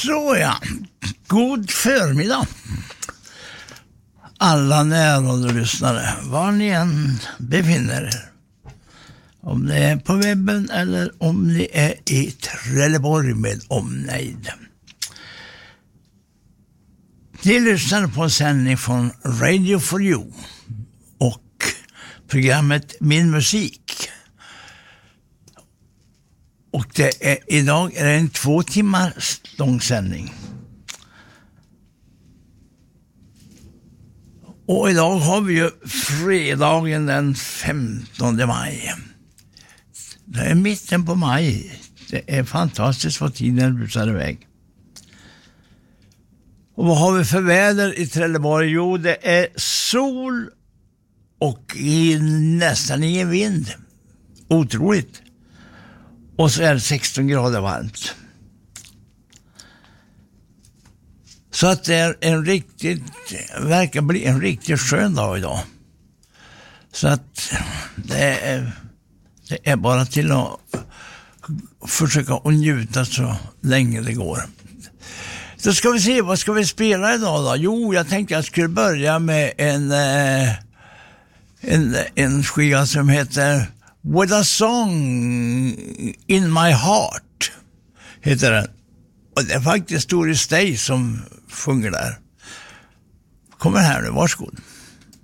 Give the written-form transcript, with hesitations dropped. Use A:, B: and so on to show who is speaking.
A: Så ja, god förmiddag alla närradiolyssnare, var ni än befinner er. Om ni är på webben eller om ni är i Trelleborg med omnejd. Ni lyssnar på en sändning från Radio for You och programmet Min musik. Och idag är det en 2 timmars lång sändning. Och idag har vi ju fredagen den 15 maj. Det är mitten på maj. Det är fantastiskt vad tiden rusar iväg. Och vad har vi för väder i Trelleborg? Jo, det är sol och nästan ingen vind. Otroligt. Och så är det 16 grader varmt. Så att det är verkar bli en riktigt skön dag idag. Så att det är bara till att försöka att njuta så länge det går. Så ska vi se, vad ska vi spela idag då? Jo, jag tänkte jag skulle börja med en skiva som heter With a Song in My Heart heter den. Och det är faktiskt Doris Day som sjunger där. Kommer här nu, varsågod.